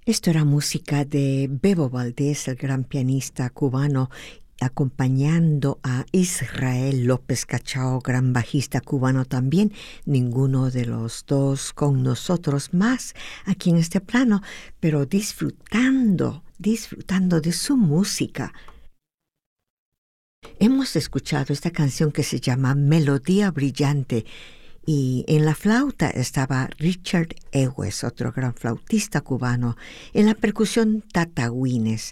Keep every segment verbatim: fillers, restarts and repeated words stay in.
Esto era música de Bebo Valdés, el gran pianista cubano, acompañando a Israel López Cachao, gran bajista cubano también. Ninguno de los dos con nosotros más aquí en este plano, pero disfrutando, disfrutando de su música. Hemos escuchado esta canción que se llama Melodía Brillante, y en la flauta estaba Richard Ewes, otro gran flautista cubano, en la percusión Tata Wines.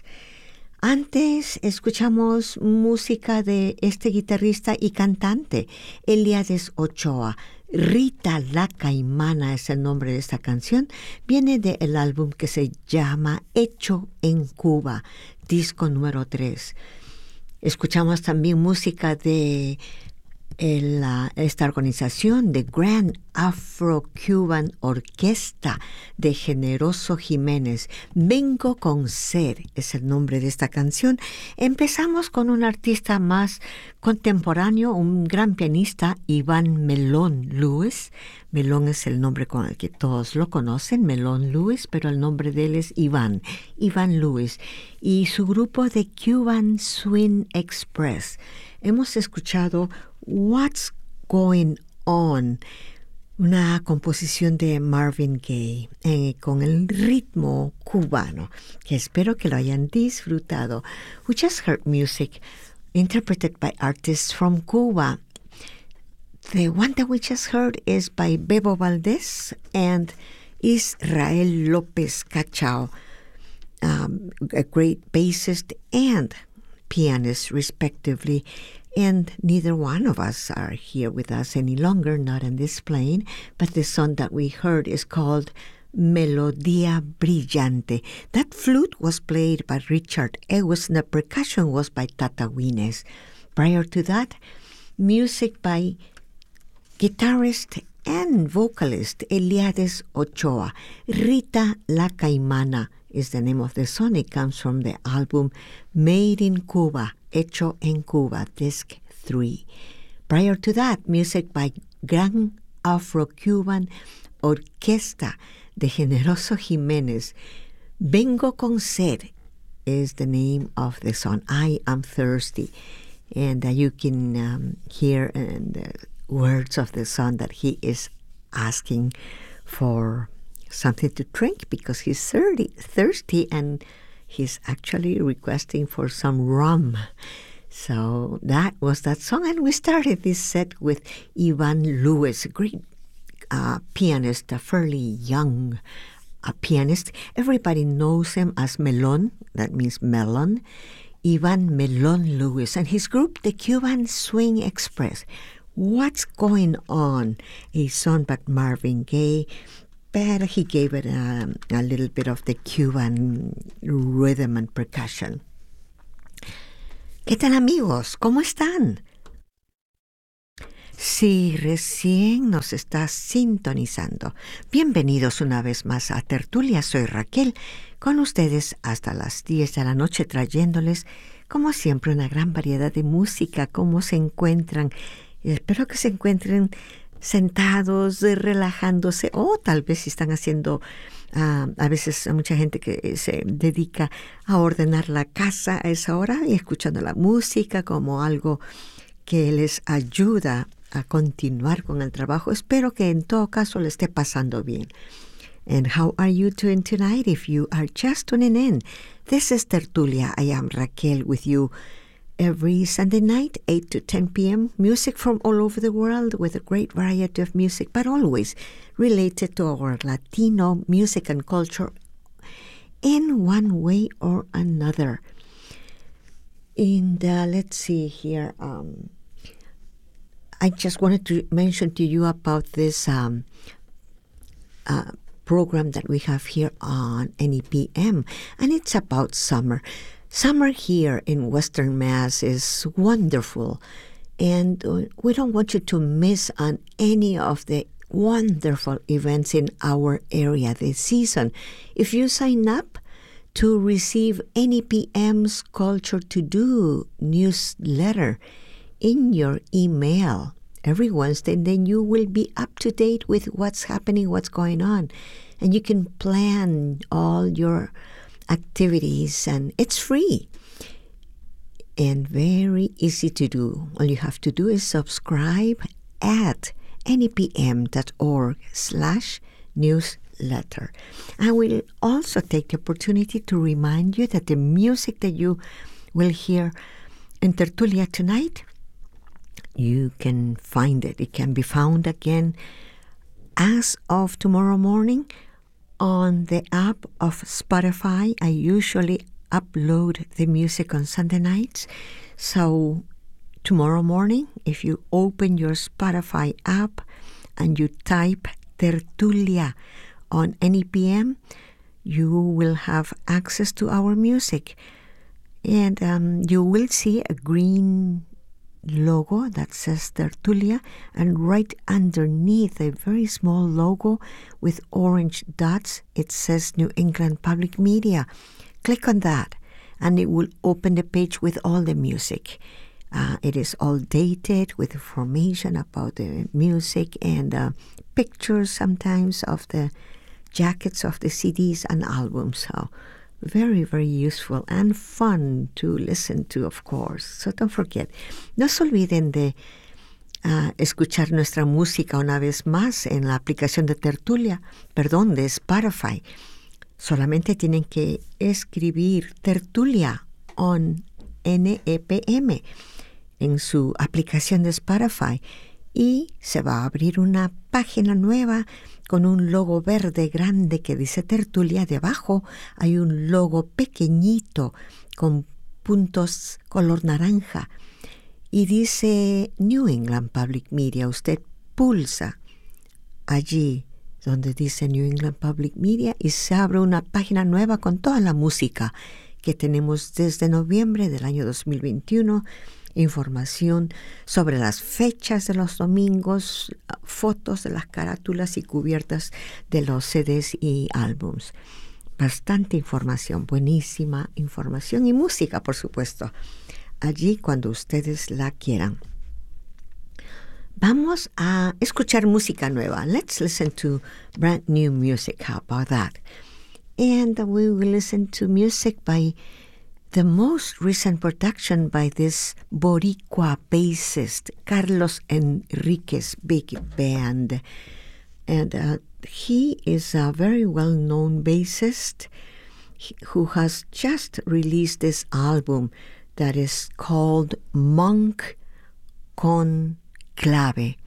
Antes escuchamos música de este guitarrista y cantante, Eliades Ochoa. Rita la Caimana es el nombre de esta canción. Viene del álbum que se llama Hecho en Cuba, disco número tres. Escuchamos también música de el, uh, esta organización de Grand Afro-Cuban Orquesta de Generoso Jiménez. Vengo con Ser es el nombre de esta canción. Empezamos con un artista más contemporáneo, un gran pianista, Iván Melón Lewis. Melón es el nombre con el que todos lo conocen, Melón Lewis, pero el nombre de él es Iván, Iván Lewis. Y su grupo de Cuban Swing Express. Hemos escuchado What's Going On, una composición de Marvin Gaye eh, con el ritmo cubano, que espero que lo hayan disfrutado. We just heard music interpreted by artists from Cuba. The one that we just heard is by Bebo Valdés and Israel López Cachao, um, a great bassist and pianist, respectively. And neither one of us are here with us any longer, not in this plane, but the song that we heard is called Melodía Brillante. That flute was played by Richard Ewes, and the percussion was by Tata Wines. Prior to that, music by guitarist and vocalist Eliades Ochoa. Rita la Caimana is the name of the song. It comes from the album Made in Cuba, Hecho en Cuba, disc three. Prior to that, music by Gran Afro-Cuban Orquesta de Generoso Jiménez. Vengo con Sed is the name of the song. I am thirsty. And uh, you can um, hear in the words of the song that he is asking for something to drink because he's thirty, thirsty and he's actually requesting for some rum. So that was that song. And we started this set with Iván Lewis, a great uh, pianist, a fairly young uh, pianist. Everybody knows him as Melón, that means melon. Iván Melón Lewis and his group, the Cuban Swing Express. What's Going On? A song by Marvin Gaye. But he gave it a, a little bit of the Cuban rhythm and percussion. ¿Qué tal, amigos? ¿Cómo están? Si recién nos estás sintonizando, bienvenidos una vez más a Tertulia. Soy Raquel, con ustedes hasta las diez de la noche, trayéndoles, como siempre, una gran variedad de música. ¿Cómo se encuentran? Espero que se encuentren sentados, relajándose, o tal vez si están haciendo, uh, a veces hay mucha gente que se dedica a ordenar la casa a esa hora y escuchando la música como algo que les ayuda a continuar con el trabajo. Espero que en todo caso le esté pasando bien. And how are you doing tonight? If you are just tuning in, this is Tertulia. I am Raquel with you every Sunday night, eight to ten p.m., music from all over the world with a great variety of music, but always related to our Latino music and culture in one way or another. And uh, let's see here. Um, I just wanted to mention to you about this um, uh, program that we have here on N E P M, and it's about summer. Summer here in Western Mass is wonderful, and we don't want you to miss on any of the wonderful events in our area this season. If you sign up to receive N E P M's Culture to Do newsletter in your email every Wednesday, then you will be up to date with what's happening, what's going on. and you can plan all your activities, and it's free and very easy to do. All you have to do is subscribe at nepm.org slash newsletter. I will also take the opportunity to remind you that the music that you will hear in Tertulia tonight, you can find it. It can be found again as of tomorrow morning on the app of Spotify. I usually upload the music on Sunday nights. So tomorrow morning, if you open your Spotify app and you type Tertulia on N E P M, you will have access to our music. And um, you will see a green logo that says Tertulia, and right underneath a very small logo with orange dots, it says New England Public Media. Click on that, and it will open the page with all the music. Uh, it is all dated with information about the music and uh, pictures sometimes of the jackets of the C Ds and albums. So very, very useful and fun to listen to, of course. So don't forget. No se olviden de uh, escuchar nuestra música una vez más en la aplicación de Tertulia, perdón, de Spotify. Solamente tienen que escribir Tertulia on N E P M en su aplicación de Spotify y se va a abrir una página nueva con un logo verde grande que dice Tertulia. Debajo hay un logo pequeñito con puntos color naranja y dice New England Public Media. Usted pulsa allí donde dice New England Public Media y se abre una página nueva con toda la música que tenemos desde noviembre del año dos mil veintiuno, información sobre las fechas de los domingos, fotos de las carátulas y cubiertas de los C Ds y álbums. Bastante información, buenísima información y música, por supuesto, allí cuando ustedes la quieran. Vamos a escuchar música nueva. Let's listen to brand new music. How about that? And we will listen to music by the most recent production by this Boricua bassist, Carlos Enriquez Big Band. And uh, he is a very well-known bassist who has just released this album that is called Monk con Clave,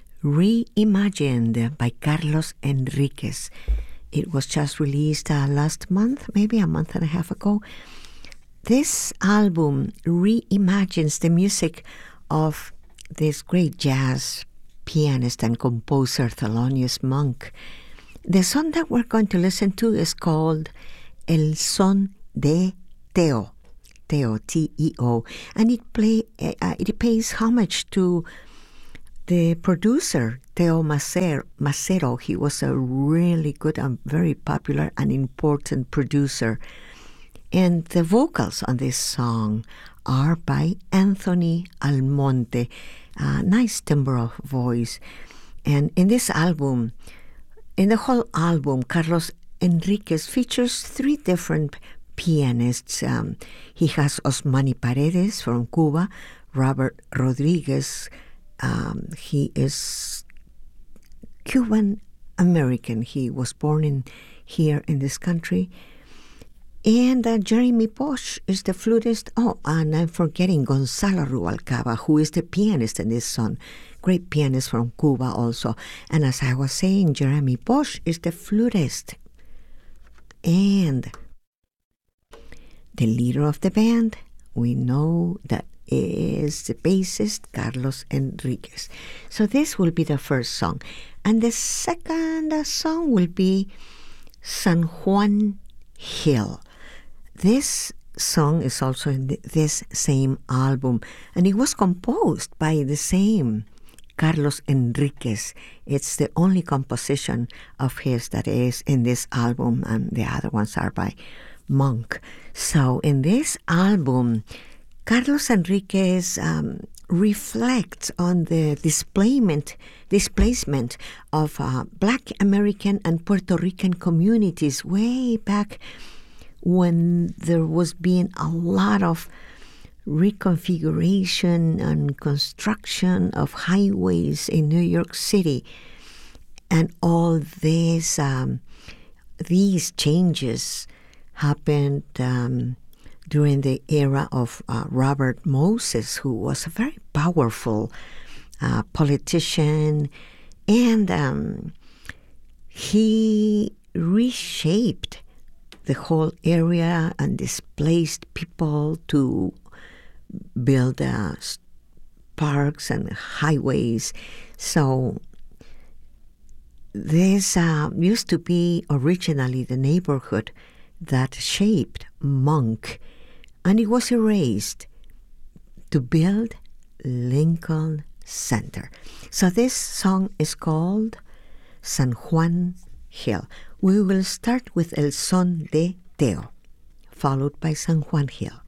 reimagined by Carlos Enriquez. It was just released uh, last month, maybe a month and a half ago. This album reimagines the music of this great jazz pianist and composer Thelonious Monk. The song that we're going to listen to is called El Son de Teo, Teo, T E O, and it play uh, it pays homage to the producer, Teo Macero. Macero. He was a really good and very popular and important producer. And the vocals on this song are by Anthony Almonte, a nice timbre of voice. And in this album, in the whole album, Carlos Enriquez features three different pianists. Um, he has Osmani Paredes from Cuba, Robert Rodriguez. Um, he is Cuban American. He was born in here in this country. And uh, Jeremy Bosch is the flutist. Oh, and I'm forgetting Gonzalo Rubalcaba, who is the pianist in this song. Great pianist from Cuba also. And as I was saying, Jeremy Bosch is the flutist. And the leader of the band, we know that is the bassist Carlos Enriquez. So this will be the first song. And the second uh, song will be San Juan Hill. This song is also in the, this same album, and it was composed by the same Carlos Enriquez. It's the only composition of his that is in this album, and the other ones are by Monk. So in this album, Carlos Enriquez um, reflects on the displacement displacement of uh, Black American and Puerto Rican communities way back when there was being a lot of reconfiguration and construction of highways in New York City, and all these um, these changes happened um, during the era of uh, Robert Moses, who was a very powerful uh, politician, and um, he reshaped the whole area and displaced people to build uh, parks and highways. So this uh, used to be originally the neighborhood that shaped Monk, and it was erased to build Lincoln Center. So this song is called San Juan Hill. We will start with El Son de Teo, followed by San Juan Hill.